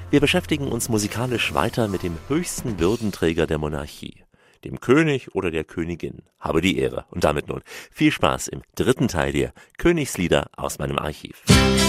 Wir beschäftigen uns musikalisch weiter mit dem höchsten Würdenträger der Monarchie, dem König oder der Königin. Habe die Ehre. Und damit nun viel Spaß im dritten Teil der Königslieder aus meinem Archiv.